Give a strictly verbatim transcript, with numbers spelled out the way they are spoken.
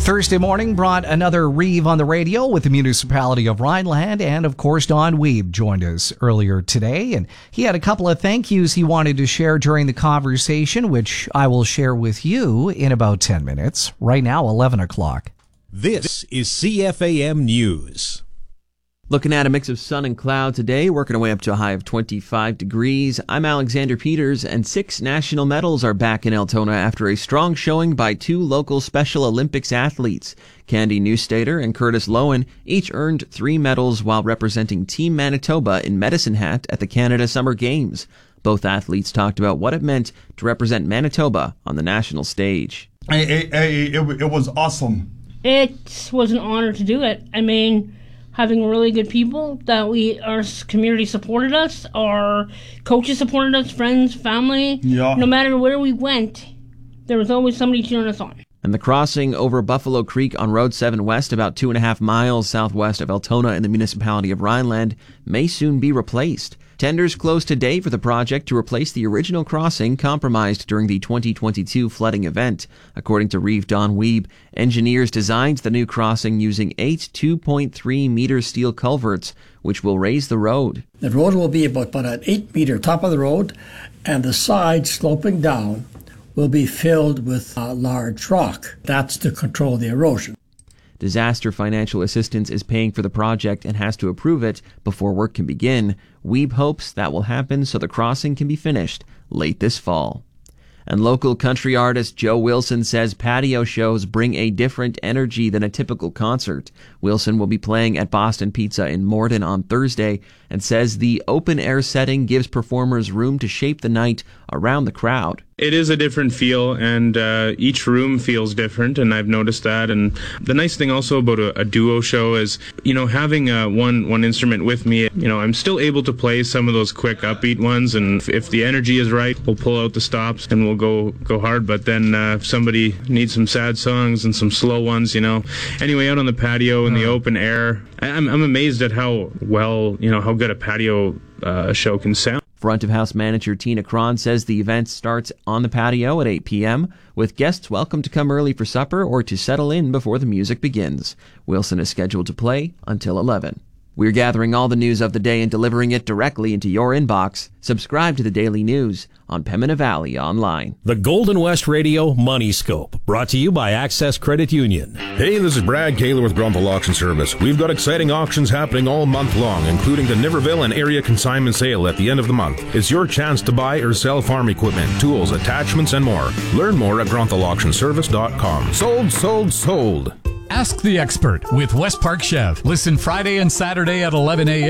Thursday morning brought another Reeve on the radio with the municipality of Rhineland, and of course Don Weeb joined us earlier today, and he had a couple of thank yous he wanted to share during the conversation, which I will share with you in about ten minutes. Right now, eleven o'clock. This is C F A M News. Looking at a mix of sun and cloud today, working our way up to a high of twenty-five degrees. I'm Alexander Peters, and six national medals are back in Altona after a strong showing by two local Special Olympics athletes. Candy Neustaedter and Curtis Lowen each earned three medals while representing Team Manitoba in Medicine Hat at the Canada Summer Games. Both athletes talked about what it meant to represent Manitoba on the national stage. It, it, it, it was awesome. It was an honor to do it. I mean, having really good people that we, our community supported us, our coaches supported us, friends, family. Yeah. No matter where we went, there was always somebody cheering us on. And the crossing over Buffalo Creek on Road seven West, about two and a half miles southwest of Altona in the municipality of Rhineland, may soon be replaced. Tenders closed today for the project to replace the original crossing compromised during the twenty twenty-two flooding event. According to Reeve Don Weeb, engineers designed the new crossing using eight two point three meter steel culverts, which will raise the road. The road will be about, about an eight meter top of the road, and the side sloping down will be filled with uh, large rock. That's to control the erosion. Disaster Financial Assistance is paying for the project and has to approve it before work can begin. Weeb hopes that will happen so the crossing can be finished late this fall. And local country artist Joe Wilson says patio shows bring a different energy than a typical concert. Wilson will be playing at Boston Pizza in Morden on Thursday and says the open-air setting gives performers room to shape the night around the crowd. It is a different feel, and uh, each room feels different, and I've noticed that. And the nice thing also about a, a duo show is, you know, having uh, one one instrument with me, you know, I'm still able to play some of those quick upbeat ones, and if, if the energy is right, we'll pull out the stops and we'll go go hard. But then uh, if somebody needs some sad songs and some slow ones, you know. Anyway, out on the patio in the open air, I, I'm, I'm amazed at how well, you know, how good a patio uh, show can sound. Front of house manager Tina Cron says the event starts on the patio at eight p.m., with guests welcome to come early for supper or to settle in before the music begins. Wilson is scheduled to play until eleven. We're gathering all the news of the day and delivering it directly into your inbox. Subscribe to the Daily News on Pembina Valley Online. The Golden West Radio Money Scope, brought to you by Access Credit Union. Hey, this is Brad Kaler with Grunthal Auction Service. We've got exciting auctions happening all month long, including the Niverville and area consignment sale at the end of the month. It's your chance to buy or sell farm equipment, tools, attachments, and more. Learn more at grunthal auction service dot com. Sold, sold, sold. Ask the Expert with West Park Chev. Listen Friday and Saturday at eleven a.m.